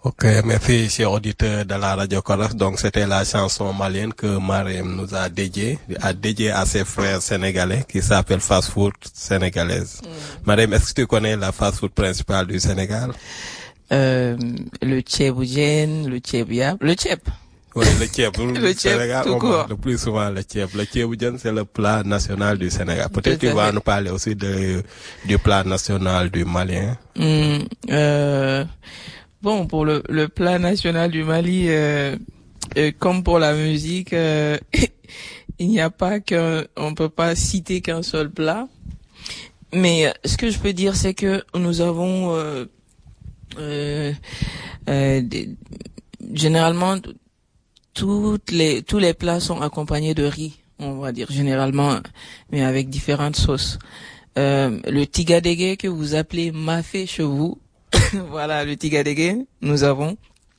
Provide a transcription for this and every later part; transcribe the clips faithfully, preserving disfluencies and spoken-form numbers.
Ok, merci chers auditeurs de la Radio Corrèze. Donc c'était la chanson malienne que Marème nous a dédiée, a dédiée à ses frères sénégalais qui s'appelle Fast Food Sénégalaise. Mm. Marème, est-ce que tu connais la fast food principale du Sénégal? Euh, le tchèboudjen, le tchèbiab, le tchèb. Oui, le tchèb. Le tchèb, tout court. Le plus souvent le tchèb. Le tchèboudjen, c'est le plat national du Sénégal. Peut-être tu vas nous parler aussi de, du plat national du Mali. Hein? Mm, euh, bon, pour le, le plat national du Mali, euh, euh, comme pour la musique, euh, il n'y a pas qu'un, on peut pas citer qu'un seul plat. Mais ce que je peux dire, c'est que nous avons euh, euh, euh, des, généralement toutes les tous les plats sont accompagnés de riz, on va dire généralement, mais avec différentes sauces. Euh, le tigadégué que vous appelez mafé chez vous, voilà le tigadégué, nous avons.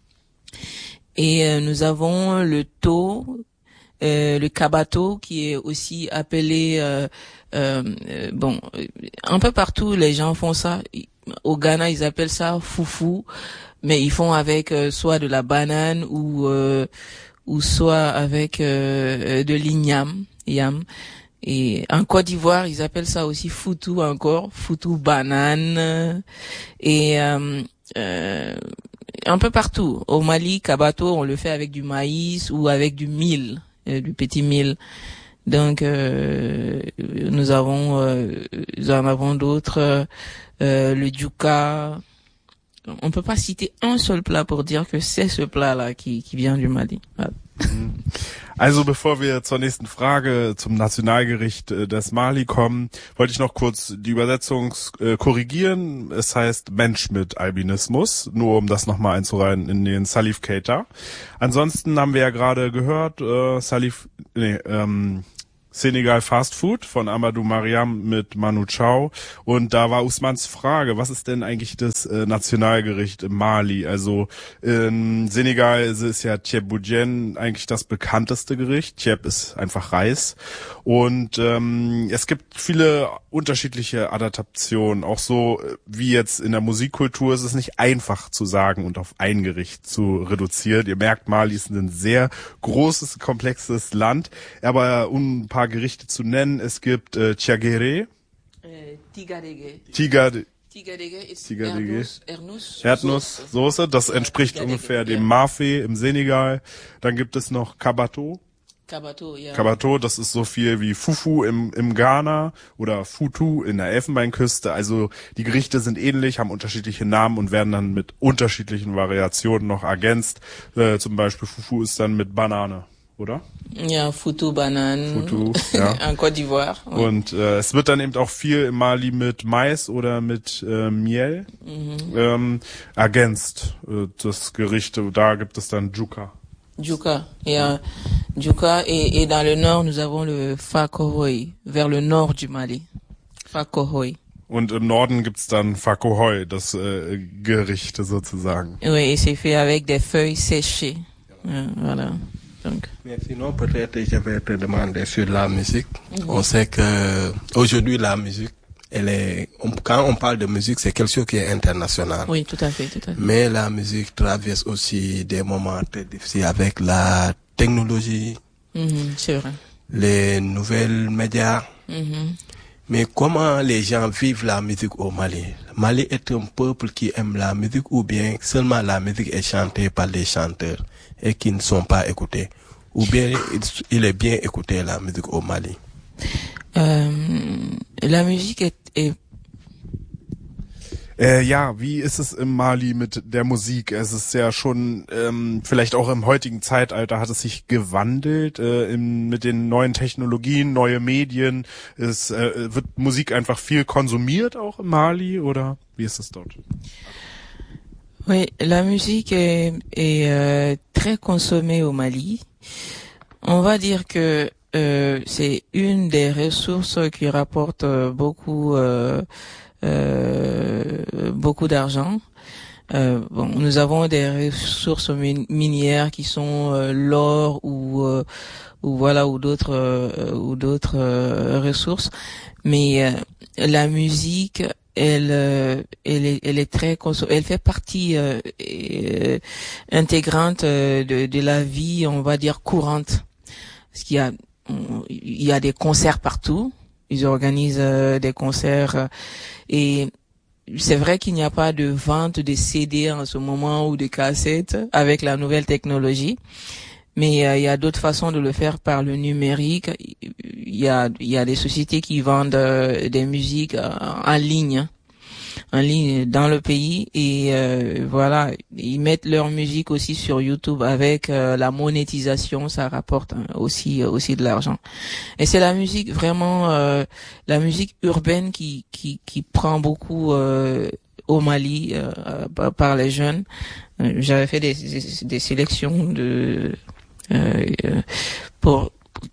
Et euh, nous avons le taux, euh, le kabato qui est aussi appelé, euh, euh, euh, bon, un peu partout les gens font ça. Au Ghana ils appellent ça foufou, mais ils font avec euh, soit de la banane ou euh, ou soit avec euh, de l'igname, yam. Et en Côte d'Ivoire, ils appellent ça aussi foutou encore, foutou banane. Et euh, euh, un peu partout. Au Mali, kabato, on le fait avec du maïs ou avec du mil, euh, du petit mil. Donc euh, nous avons, euh, nous en avons d'autres, euh, le djouka. On peut pas citer un seul plat pour dire que c'est ce plat-là qui, qui vient du Mali. Voilà. Also bevor wir zur nächsten Frage zum Nationalgericht des Mali kommen, wollte ich noch kurz die Übersetzung äh, korrigieren. Es heißt Mensch mit Albinismus, nur um das nochmal einzureihen in den Salif Keita. Ansonsten haben wir ja gerade gehört, äh, Salif, nee, ähm, Senegal Fast Food von Amadou Mariam mit Manu Chao. Und da war Usmans Frage, was ist denn eigentlich das äh, Nationalgericht im Mali? Also in Senegal ist ja Tchèboudjen eigentlich das bekannteste Gericht. Tchèb ist einfach Reis. Und ähm, es gibt viele unterschiedliche Adaptationen. Auch so wie jetzt in der Musikkultur ist es nicht einfach zu sagen und auf ein Gericht zu reduzieren. Ihr merkt, Mali ist ein sehr großes, komplexes Land. Aber um ein paar Gerichte zu nennen, es gibt äh, Tiagere, äh, Tigadege. Tigade. Tigadege ist Tigadege. Erdnuss, Erdnusssoße. Das entspricht Tigadege, ungefähr dem ja. Mafé im Senegal. Dann gibt es noch Kabato. Kabato, ja. Kabato, das ist so viel wie Fufu im, im Ghana oder Futu in der Elfenbeinküste. Also die Gerichte sind ähnlich, haben unterschiedliche Namen und werden dann mit unterschiedlichen Variationen noch ergänzt. Äh, zum Beispiel Fufu ist dann mit Banane. Oder? Ja, Foutou Banane. Foutou, ja. En Côte d'Ivoire. Ouais. Und äh, es wird dann eben auch viel im Mali mit Mais oder mit äh, Miel mhm. ähm, ergänzt, äh, das Gericht. Da gibt es dann Djouka. Djouka, ja. Djouka. Et, et dans le nord, nous avons le Fakohoi, vers le nord du Mali. Fakohoi. Und im Norden gibt's dann Fakohoi, das äh, Gericht sozusagen. Oui, et c'est fait avec des feuilles séchées. Ja, voilà. Donc. Mais sinon, peut-être je vais te demander sur la musique. Mm-hmm. On sait que aujourd'hui la musique, elle est, on, quand on parle de musique, c'est quelque chose qui est international. Oui, tout à fait, tout à fait. Mais la musique traverse aussi des moments très difficiles avec la technologie, mm-hmm, c'est vrai. Les nouvelles médias. Mm-hmm. Mais comment les gens vivent la musique au Mali? Le Mali est un peuple qui aime la musique ou bien seulement la musique est chantée par les chanteurs et qui ne sont pas écoutés? Ou bien il est bien écouté la musique au Mali? Euh, la musique est, est Äh, ja, wie ist es im Mali mit der Musik? Es ist ja schon, ähm, vielleicht auch im heutigen Zeitalter hat es sich gewandelt, äh, im, mit den neuen Technologien, neue Medien. Es äh, wird Musik einfach viel konsumiert auch im Mali, oder wie ist es dort? Oui, la musique est, est euh, très consommée au Mali. On va dire que euh, c'est une des ressources qui rapporte euh, beaucoup euh, euh, beaucoup d'argent. Euh, bon, nous avons des ressources minières qui sont euh, l'or ou euh, ou voilà ou d'autres euh, ou d'autres euh, ressources, mais euh, la musique elle, euh, elle est, elle est très, elle fait partie euh, euh, intégrante euh, de, de la vie, on va dire courante, parce qu'il y a, il y a des concerts partout. Ils organisent euh, des concerts euh, et c'est vrai qu'il n'y a pas de vente de C D en ce moment ou de cassettes avec la nouvelle technologie. Mais euh, il y a d'autres façons de le faire par le numérique. Il y a, il y a des sociétés qui vendent euh, des musiques euh, en ligne, en ligne dans le pays et euh, voilà, ils mettent leur musique aussi sur YouTube avec euh, la monétisation, ça rapporte hein, aussi euh, aussi de l'argent. Et c'est la musique vraiment, euh, la musique urbaine qui qui qui prend beaucoup euh, au Mali euh, par les jeunes. J'avais fait des, des, des sélections de Euh, pour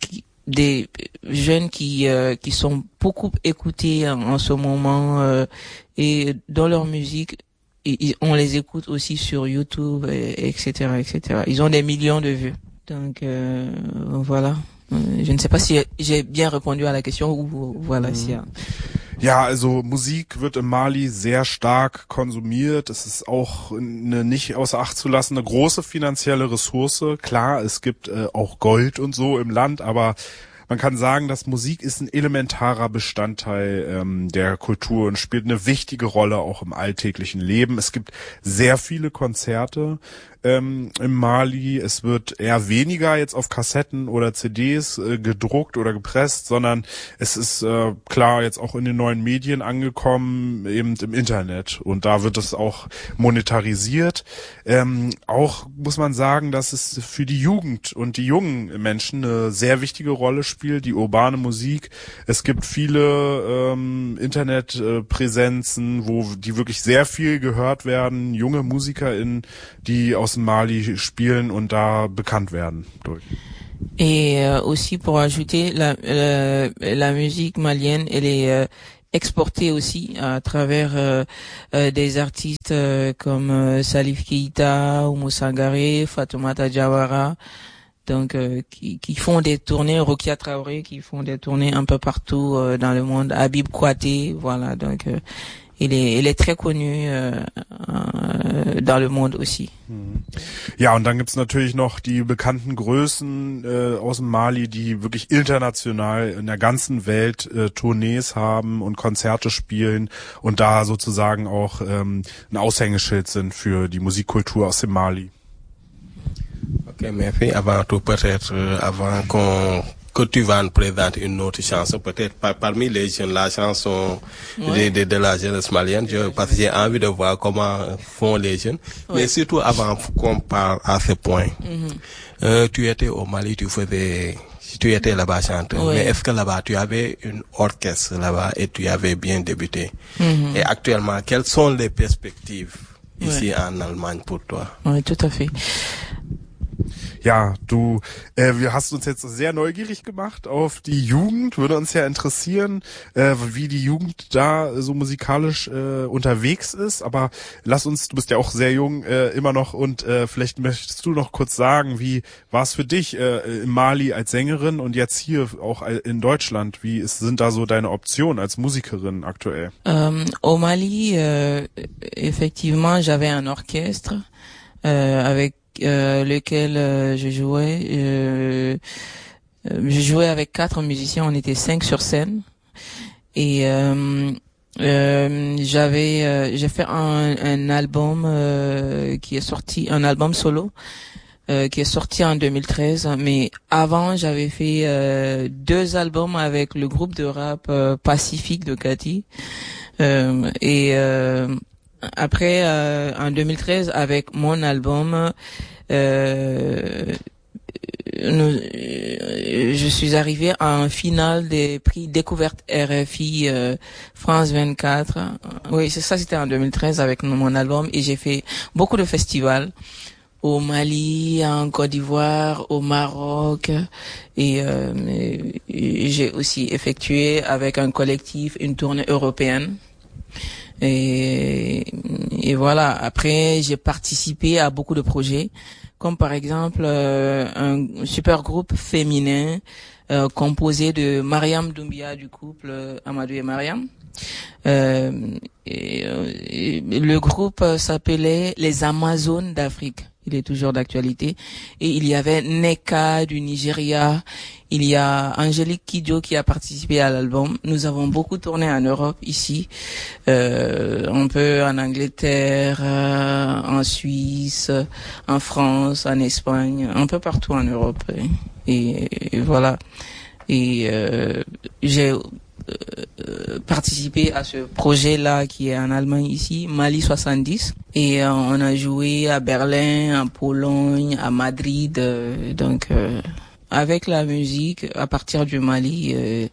des jeunes qui euh, qui sont beaucoup écoutés en, en ce moment euh, et dans leur musique et, et on les écoute aussi sur YouTube et, etc etc. Ils ont des millions de vues. Donc euh, voilà. Je ne sais pas si j'ai bien répondu à la question ou voilà si. Mhm. Ja, also Musik wird im Mali sehr stark konsumiert. Es ist auch eine nicht außer Acht zu lassende große finanzielle Ressource. Klar, es gibt äh, auch Gold und so im Land, aber man kann sagen, dass Musik ist ein elementarer Bestandteil ähm, der Kultur und spielt eine wichtige Rolle auch im alltäglichen Leben. Es gibt sehr viele Konzerte ähm, im Mali. Es wird eher weniger jetzt auf Kassetten oder C Ds äh, gedruckt oder gepresst, sondern es ist äh, klar jetzt auch in den neuen Medien angekommen, eben im Internet. Und da wird es auch monetarisiert. Ähm, auch muss man sagen, dass es für die Jugend und die jungen Menschen eine sehr wichtige Rolle spielt, die urbane Musik. Es gibt viele ähm, Internetpräsenzen, äh, wo die wirklich sehr viel gehört werden, junge MusikerInnen, die aus dem Mali spielen und da bekannt werden durch. Et euh, aussi pour ajouter, la, la, la musique malienne, elle est euh, exportée aussi à travers euh, euh, des artistes euh, comme euh, Salif Keita, Oumou Sangaré, Fatoumata Diawara, donc euh, qui, qui font des tournées, Rokia Traoré, qui font des tournées un peu partout euh, dans le monde, Habib Kouaté, voilà, donc euh, il est, il est très connu euh, euh, dans le monde aussi. Ja, und dann gibt's natürlich noch die bekannten Größen äh, aus dem Mali, die wirklich international in der ganzen Welt äh, Tournees haben und Konzerte spielen und da sozusagen auch ähm, ein Aushängeschild sind für die Musikkultur aus dem Mali. Ok, merci. Avant tout, peut-être, euh, avant qu'on que tu vas nous présenter une autre chanson, peut-être par, parmi les jeunes, la chanson ouais. de, de, de la jeunesse malienne, je, parce que j'ai envie de voir comment font les jeunes. Ouais. Mais surtout avant qu'on parle à ce point, mm-hmm. euh, tu étais au Mali, tu faisais, tu étais là-bas chanteur, ouais. mais est-ce que là-bas tu avais une orchestre là-bas et tu avais bien débuté? Mm-hmm. Et actuellement, quelles sont les perspectives ici ouais. en Allemagne pour toi? Oui, tout à fait. Ja, du äh, wir hast uns jetzt sehr neugierig gemacht auf die Jugend. Würde uns ja interessieren, äh, wie die Jugend da so musikalisch äh, unterwegs ist. Aber lass uns, du bist ja auch sehr jung äh, immer noch und äh, vielleicht möchtest du noch kurz sagen, wie war es für dich äh, im Mali als Sängerin und jetzt hier auch in Deutschland? Wie ist, sind da so deine Optionen als Musikerin aktuell? Ähm, au Mali, euh, effectivement, j'avais un orchestre euh, avec Euh, lequel euh, je jouais. Euh, euh, je jouais avec quatre musiciens, on était cinq sur scène. Et euh, euh, j'avais, euh, j'ai fait un, un album euh, qui est sorti, un album solo euh, qui est sorti en deux mille treize. Mais avant, j'avais fait euh, deux albums avec le groupe de rap euh, Pacifique de Cathy. Euh, et euh, Après, euh, en deux mille treize, avec mon album, euh, nous, je suis arrivée en finale des prix Découverte R F I euh, France vingt-quatre. Oui, c'est ça, c'était en deux mille treize avec mon album et j'ai fait beaucoup de festivals au Mali, en Côte d'Ivoire, au Maroc et, euh, et j'ai aussi effectué avec un collectif une tournée européenne. Et, et voilà. Après, j'ai participé à beaucoup de projets, comme par exemple euh, un super groupe féminin euh, composé de Mariam Doumbia du couple euh, Amadou et Mariam, euh, et, et le groupe s'appelait les Amazones d'Afrique. Il est toujours d'actualité. Et il y avait Neka du Nigeria. Il y a Angélique Kidjo qui a participé à l'album. Nous avons beaucoup tourné en Europe, ici, euh, un peu en Angleterre, euh, en Suisse, en France, en Espagne, un peu partout en Europe. Et, et voilà. Et euh, j'ai Euh, participer à ce projet-là qui est en Allemagne ici, Mali soixante-dix. Et euh, on a joué à Berlin, en Pologne, à Madrid. Euh, donc, euh, avec la musique, à partir du Mali, euh,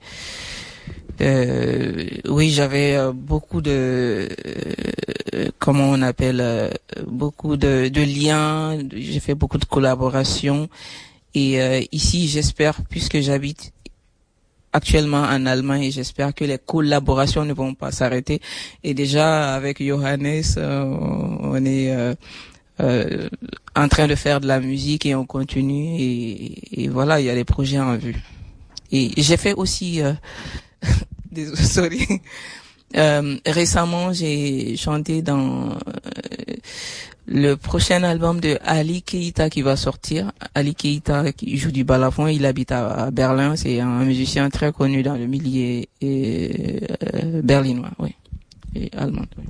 euh, oui, j'avais euh, beaucoup de, euh, comment on appelle, euh, beaucoup de, de liens. J'ai fait beaucoup de collaborations. Et euh, ici, j'espère, puisque j'habite actuellement en Allemagne, et j'espère que les collaborations ne vont pas s'arrêter. Et déjà avec Johannes, euh, on est euh, euh, en train de faire de la musique et on continue. Et, et voilà, il y a des projets en vue. Et j'ai fait aussi, euh, désolé, sorry. Euh, récemment, j'ai chanté dans euh, le prochain album de Ali Keita qui va sortir. Ali Keita qui joue du balafon, il habite à, à Berlin, c'est un musicien très connu dans le milieu et, euh, berlinois, oui, et allemand, oui.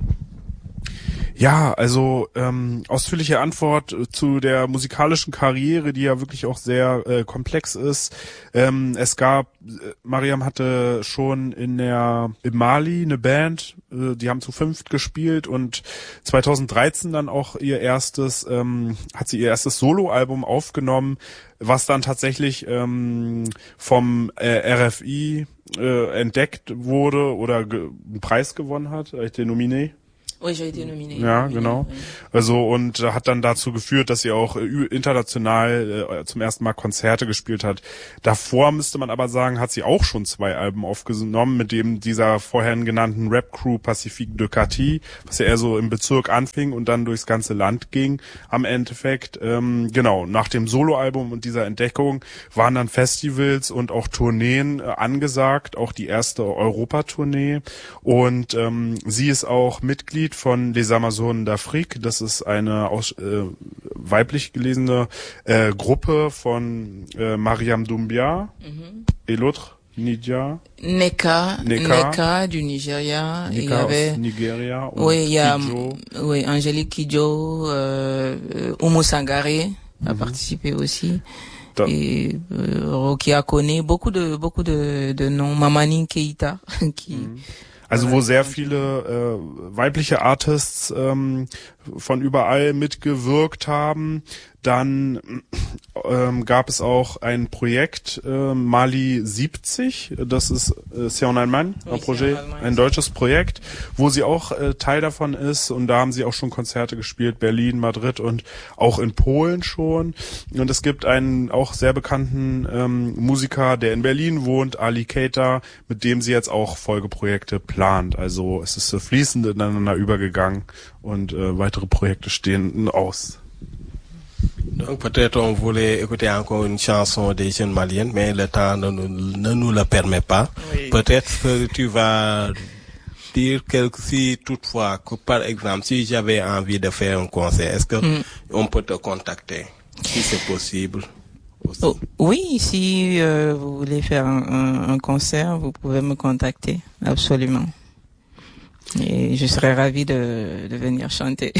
Ja, also ähm, ausführliche Antwort zu der musikalischen Karriere, die ja wirklich auch sehr äh, komplex ist. Ähm, es gab, äh, Mariam hatte schon in der in Mali eine Band, äh, die haben zu fünft gespielt und zweitausenddreizehn dann auch ihr erstes, ähm, hat sie ihr erstes Soloalbum aufgenommen, was dann tatsächlich ähm, vom äh, R F I äh, entdeckt wurde oder ge- einen Preis gewonnen hat, a été nominé. Oui, j'ai été nominé. Ja, genau. Also und äh, hat dann dazu geführt, dass sie auch äh, international äh, zum ersten Mal Konzerte gespielt hat. Davor müsste man aber sagen, hat sie auch schon zwei Alben aufgenommen mit dem dieser vorhin genannten Rap-Crew Pacifique de Cati, was ja eher so im Bezirk anfing und dann durchs ganze Land ging. Am Endeffekt, ähm, genau, nach dem Soloalbum und dieser Entdeckung waren dann Festivals und auch Tourneen äh, angesagt, auch die erste Europatournee. Und ähm, sie ist auch Mitglied von Les Amazones d'Afrique. Das ist eine aus, äh, weiblich gelesene äh, Gruppe von äh, Mariam Doumbia mhm. et l'autre, Nidia. Neka, Neka, Neka du Nigeria. Neka il y avait, aus Nigeria. Und oui, il y a, Kidjo. oui, Angélique Kidjo, euh, Oumou Sangaré a mhm. participé aussi. Da. Et euh, Rokia Kone, beaucoup de, beaucoup de, de noms. Mamani Keita, qui, mhm. Also wo sehr viele äh, weibliche Artists ähm, von überall mitgewirkt haben. Dann ähm, gab es auch ein Projekt, äh, Mali siebzig, das ist äh, C'est en Allemagne, ein Projekt, ein deutsches Projekt, wo sie auch äh, Teil davon ist und da haben sie auch schon Konzerte gespielt, Berlin, Madrid und auch in Polen schon. Und es gibt einen auch sehr bekannten ähm, Musiker, der in Berlin wohnt, Ali Keita, mit dem sie jetzt auch Folgeprojekte plant. Also es ist äh, fließend ineinander übergegangen und äh, weitere Projekte stehen aus. Donc peut-être on voulait écouter encore une chanson des jeunes maliennes, mais le temps ne nous, ne nous le permet pas. Oui. Peut-être que tu vas dire quelque, si toutefois, que par exemple, si j'avais envie de faire un concert, est-ce que mm. on peut te contacter, si c'est possible aussi? Oh, oui, si euh, vous voulez faire un, un, un concert, vous pouvez me contacter, absolument. Et je serais ravie de, de venir chanter.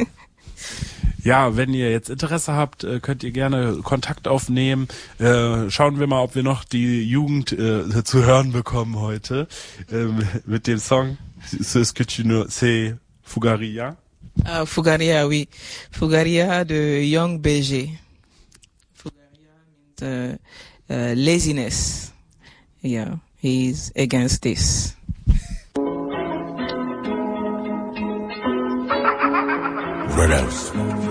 Ja, wenn ihr jetzt Interesse habt, könnt ihr gerne Kontakt aufnehmen. Äh, schauen wir mal, ob wir noch die Jugend äh, zu hören bekommen heute ähm, mit dem Song. C'est Fugaria. Ah, Fugaria, oui. Fugaria de Young B G. Fugaria means uh, uh, laziness. Yeah, he's against this. What else?